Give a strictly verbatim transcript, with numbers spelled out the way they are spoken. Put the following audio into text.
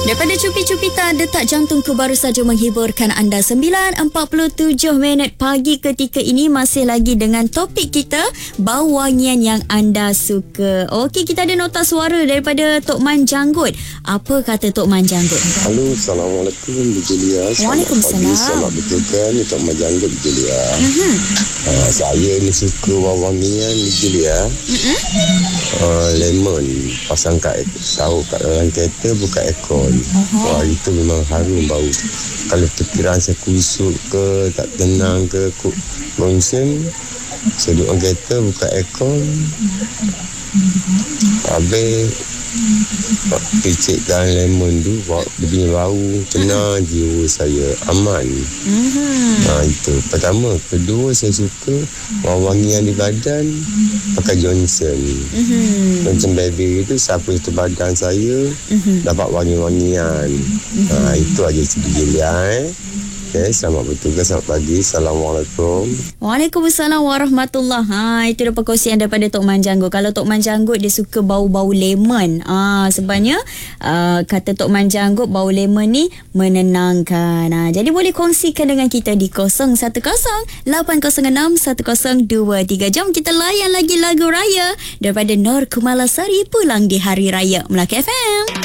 Daripada Cupi-Cupita, detak jantungku baru saja menghiburkan anda. Sembilan empat puluh tujuh minit pagi ketika ini masih lagi dengan topik kita, bau wangian yang anda suka. Okey, kita ada nota suara daripada Tok Man Janggut. Apa kata Tok Man Janggut? Halo, Assalamualaikum Bu Julia. Waalaikumsalam. Selamat betulkan ni Tok Man Janggut Bu Julia. Uh-huh. Uh, saya ni suka wangian Bu Julia. Uh-huh. Uh, lemon pasang kat tahu kat dalam kereta buka aircon. Uh-huh. Wah, itu memang harum bau. Kalau fikiran saya kusut ke tak tenang ke konsen, saya duduk dalam kereta buka aircon. Habis picitkan lemon tu begini bau, tenang jiwa saya, aman. Mm-hmm. Ha, itu pertama. Kedua, saya suka wangian di badan pakai Johnson. Mm-hmm. Macam baby itu sapu itu badan saya, mm-hmm. dapat wangi-wangian. Mm-hmm. Ha, itu aja sedikit eh. Okay, selamat bertugas, selamat pagi. Assalamualaikum. Waalaikumsalam warahmatullahi. Ha, itu dah perkongsian daripada Tok Man Janggut. Kalau Tok Man Janggut dia suka bau-bau lemon. Ah, ha, sebabnya uh, kata Tok Man Janggut bau lemon ni menenangkan. Ha, jadi boleh kongsikan dengan kita di kosong satu kosong lapan kosong enam satu kosong dua tiga. Jom kita layan lagi lagu raya daripada Nur Kumalasari, Pulang di Hari Raya, Melaka F M.